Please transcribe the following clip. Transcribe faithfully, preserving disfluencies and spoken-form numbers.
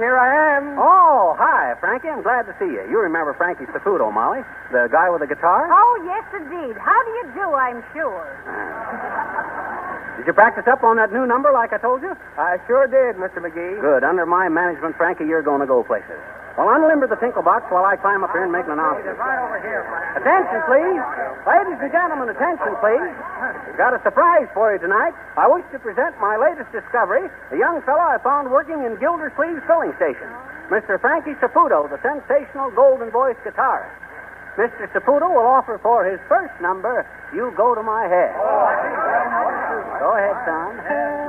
Here I am. Oh, hi, Frankie. I'm glad to see you. You remember Frankie Saputo, Molly, the guy with the guitar? Oh, yes, indeed. How do you do, I'm sure? Did you practice up on that new number like I told you? I sure did, Mister McGee. Good. Under my management, Frankie, you're going to go places. Well, unlimber the tinkle box while I climb up here and make an announcement. Right over here, Frank. Attention, please. Ladies and gentlemen, attention, please. We've got a surprise for you tonight. I wish to present my latest discovery, a young fellow I found working in Gildersleeve's filling station, Mister Frankie Saputo, the sensational golden voice guitarist. Mister Saputo will offer for his first number, You Go to My Head. Go ahead, son.